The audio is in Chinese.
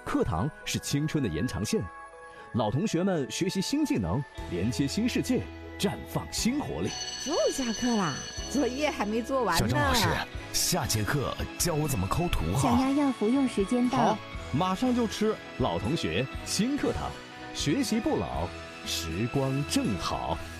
课堂是青春的延长线，老同学们学习新技能，连接新世界，绽放新活力。 又下课啦，作业还没做完呢。 小郑老师，下节课教我怎么抠图哈。 小丫要服用时间到。 好，马上就吃。老同学，新课堂，学习不老，时光正好。